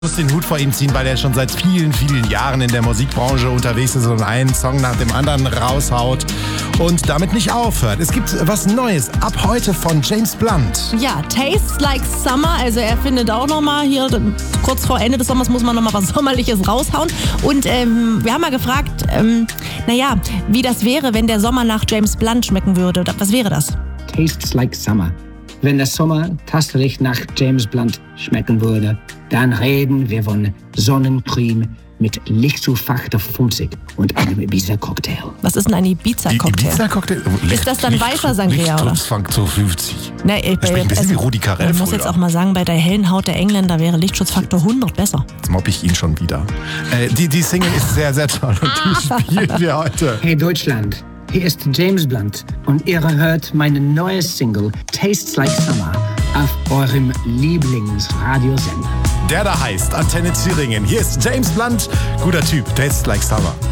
Ich muss den Hut vor ihm ziehen, weil er schon seit vielen, vielen Jahren in der Musikbranche unterwegs ist und einen Song nach dem anderen raushaut und damit nicht aufhört. Es gibt was Neues ab heute von James Blunt. Ja, Tastes Like Summer, also er findet auch nochmal hier, kurz vor Ende des Sommers muss man nochmal was Sommerliches raushauen. Und wir haben mal gefragt, wie das wäre, wenn der Sommer nach James Blunt schmecken würde. Was wäre das? Tastes Like Summer. Wenn der Sommer tatsächlich nach James Blunt schmecken würde, dann reden wir von Sonnencreme mit Lichtsulfaktor 50 und einem Ibiza-Cocktail. Was ist denn ein Ibiza-Cocktail? Ibiza-Cocktail? Ist das dann weißer Sangria, oder? Lichtschutz 50. Na, Ich spreche ein bisschen wie Rudi Carrell. Ich muss jetzt auch mal sagen, bei der hellen Haut der Engländer wäre Lichtschutzfaktor 100 besser. Jetzt mobb ich ihn schon wieder. Die Single ist sehr, sehr toll und die spielen wir heute. Hey Deutschland, hier ist James Blunt und ihr hört meine neue Single Tastes Like Summer auf eurem Lieblingsradiosender. Der da heißt Antenne Thüringen. Hier ist James Blunt. Guter Typ, Tastes Like Summer.